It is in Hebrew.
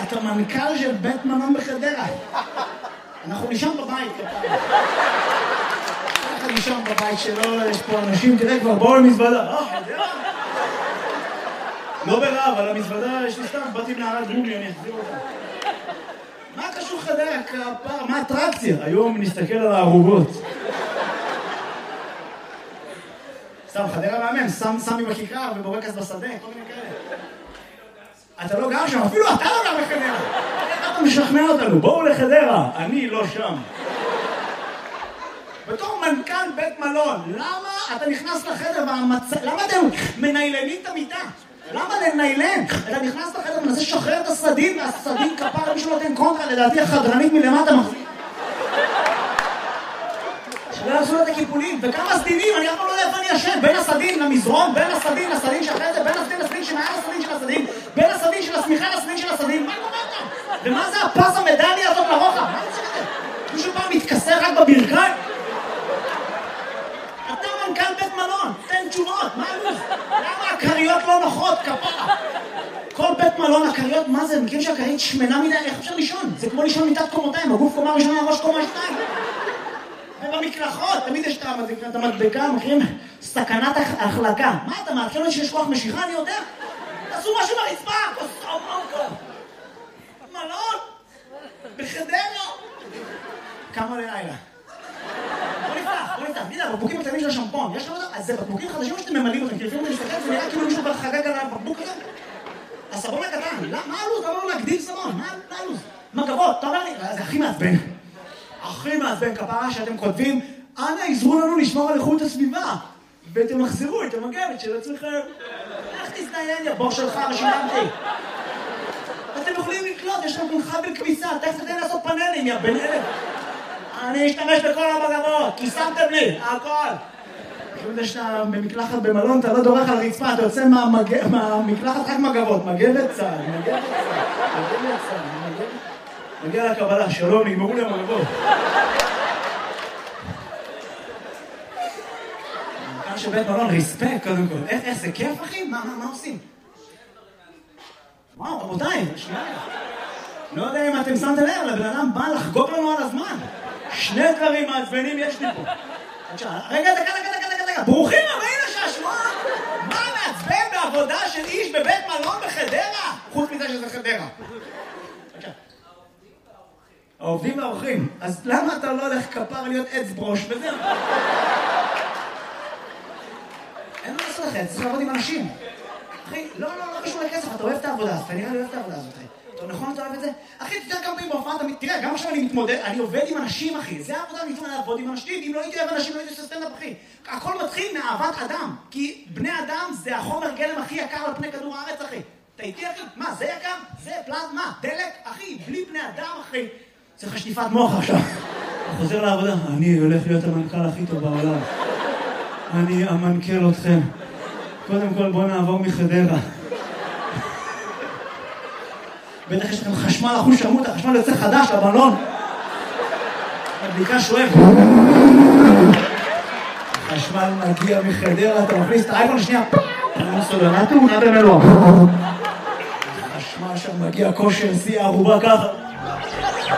אתה מנכ"ל של בית מלון בחדרה. אנחנו נשאם בבית, כפרה. אנחנו נשאם בבית שלו, יש פה אנשים, תראה כבר, בואו למזוודה. חדרה? לא ברע, אבל המזוודה יש לי סתם, באתי מנערת גומי, אני אחזיר אותה. מה קשור חדרה, כפרה? מה האטרקציה? היום נסתכל על הערוגות. סתם, חדרה מאמן, סמי בכיכר ובורקס בשדה, כל מיני כאלה. אתה לא גר שם, אפילו אתה לא גר בחדרה. איך אתה משכנע אותנו? בואו לחדרה, אני לא שם. בתור מנכ"ל בית מלון, למה אתה נכנס לחדר למה אתם מניילנים את המיטה? למה לניילן? אתה נכנס לחדר ומנסה לשחרר את הסדין, והסדין כפר מישהו נותן קונטרה, לדעתי החדרנית מלמטה מחזיק. שלא יעשו לו את הקיפולים, וכמה סדינים, אני אף פעם לא יודע איפה אני ישן, בין הסדין למזרון, בין הסדין לסדין שאחרי זה, בין הסדין לסדין שמעל הסדין של הסדין, בין הסדין של השמיכה לסדין של הסדין, מה קורה כאן? ומה זה הפס המדליה הזאת לרוחב? מה זה שזה? מישהו פעם מתכסה רק בברכיים? אתה מנכ"ל בית מלון, תן תשובות, מה הלו"ז? למה הקריות לא נוחות, כפרה? כל בית מלון, הקריות, מה זה? מכירים שהקרית שמנה מדי, איך אפשר לישון? זה כמו לישון מיטת קומותיים, הגוף קומה ראשונה, הראש קומה שתיים. ובמקלחות, תמיד יש את המדבקה, מכירים? סכנת החלקה. מה אתה מעדכן לי שיש כוח משיכה? אני יודע. תעשו משהו ברצפה, כוסו מונקו. מלון, בחדרה. כמה לילה. בוא נפתח, תראה, בקבוקים הקטנים של השמפון, יש לך אותם? אז זה בקבוקים חדשים שאתם ממלאים אותם, כי לפעמים אתה מסתכל, זה נראה כאילו מישהו חגג על הבקבוק הזה. הסבון הקטן, מה הלו"ז? למה לא להגדיל סבון? מה הלו"ז? מגבות, אתה אומר לי, זה הכי מעצבן. הכי מעצבן כפרה שאתם כותבים, אנא עזרו לנו לשמור על איכות הסביבה, ותמחזרו את המגבת של עצמכם. איך תזדיין, יא בור שלך, שילמתי. אתם יכולים לקלוט, יש לכם חבל כביסה, תכף תתן לעשות פאנלים, יא בן אלף. אני אשתמש בכל המגבות, כי שמתם לי, הכל. זה שאתה במקלחת במלון, אתה לא דורך על הרצפה, אתה יוצא מהמקלחת רק מגבות, מגבת צהל, מגיע לקבלה, שלום, נגמרו לי המגבות. מנכ"ל של בית מלון, ריספקט קודם כל. איך זה כיף, אחי? מה עושים? וואו, רבותיי, שנייה. לא יודע אם אתם שמתם לב, לבן אדם בא לחגוג לנו על הזמן. שני דברים מעצבנים יש לי פה. רגע, דקה. ברוכים הבאים לשעשוע. מה מעצבן בעבודה של איש בבית מלון בחדרה? חוץ מזה שזה חדרה. העובדים והאורחים. אז למה אתה לא הולך כפר להיות עץ ברוש וזהו? אין מה לעשות לכם, צריך לעבוד עם אנשים. אחי, לא קשור לכסף, אתה אוהב את העבודה, אתה נראה לי אוהב את העבודה הזאת, אחי. נכון, אתה אוהב את זה? אחי, תתאר כמה פעמים בהופעה, תראה, גם עכשיו אני מתמודד, אני עובד עם אנשים, אחי. זה העבודה, אני מתמודד לעבוד עם אנשים. אם לא הייתי אוהב אנשים, לא הייתי עושה סטנדאפ, אחי. הכל מתחיל מאהבת אדם. כי בני אדם זה החומר גלם הכי יקר על פני כדור הארץ, אחי. אתה איתי, אחי? מה, זה יקר? זה פלזמה, דלק? אחי, בלי בני אדם, אחי. צריך שטיפת מוח עכשיו. הוא חוזר לעבודה. אני הולך להיות המנכ"ל הכי טוב בעולם. אני אמנכ"ל אתכם. קודם כל, בוא נעבור מחדרה. בטח יש לכם חשמל אחוז שמות, החשמל יוצא חדש לבלון. הבדיקה שואב. החשמל מגיע מחדרה, אתה מכניס את האייפון שנייה. סולנה תאונה במלוא. החשמל שם מגיע כושר, שיא הערובה ככה.